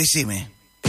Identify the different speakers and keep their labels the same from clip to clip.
Speaker 1: Decime.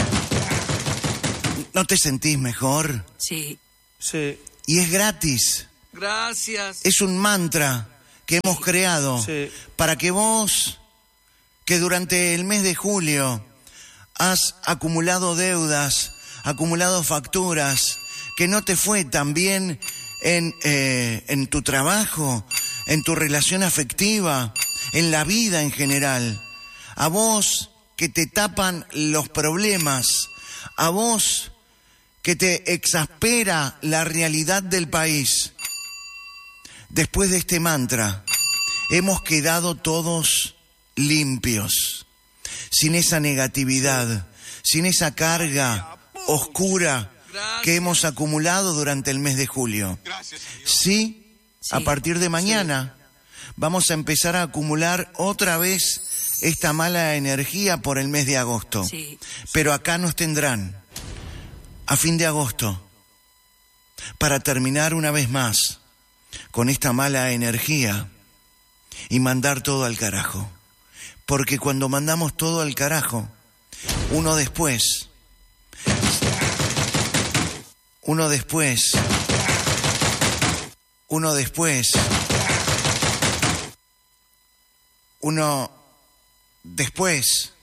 Speaker 1: ¿No te sentís mejor?
Speaker 2: Sí.
Speaker 3: Sí.
Speaker 1: Y es gratis.
Speaker 3: Gracias.
Speaker 1: Es un mantra que hemos creado para que vos, que durante el mes de julio has acumulado deudas, acumulado facturas, que no te fue tan bien en tu trabajo, en tu relación afectiva, en la vida en general. A vos que te tapan los problemas, a vos que te exaspera la realidad del país. Después de este mantra, hemos quedado todos limpios, sin esa negatividad, sin esa carga oscura que hemos acumulado durante el mes de julio. Sí, a partir de mañana vamos a empezar a acumular otra vez esta mala energía por el mes de agosto. Pero acá nos tendrán a fin de agosto para terminar una vez más con esta mala energía y mandar todo al carajo. Porque cuando mandamos todo al carajo, uno después, uno después,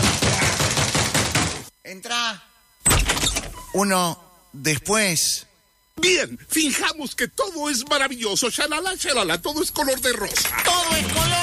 Speaker 1: entra, uno después.
Speaker 4: Bien, fijamos que todo es maravilloso. Shalala, shalala, todo es color de rosa.
Speaker 1: Todo es color